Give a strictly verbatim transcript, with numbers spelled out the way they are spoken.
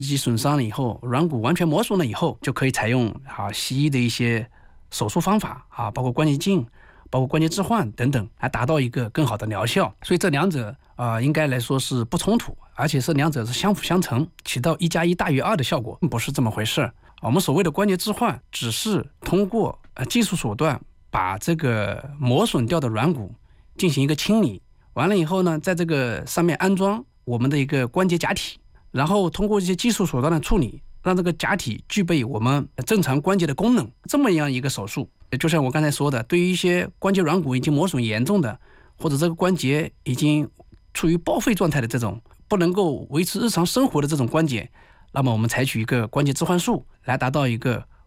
肌损伤了以后，软骨完全磨损了以后，就可以采用啊西医的一些手术方法啊，包括关节镜、包括关节置换等等，来达到一个更好的疗效。所以这两者啊、呃，应该来说是不冲突，而且是两者是相辅相成，起到一加一大于二的效果，并不是这么回事。我们所谓的关节置换，只是通过呃技术手段把这个磨损掉的软骨进行一个清理，完了以后呢，在这个上面安装我们的一个关节假体，然后通过一些技术手段的处理，让这个假体具备我们正常关节的功能。这么样一个手术，就像我刚才说的，对于一些关节软骨已经磨损严重的，或者这个关节已经处于报废状态的这种不能够维持日常生活的这种关节，那么我们采取一个关节置换术来达到一个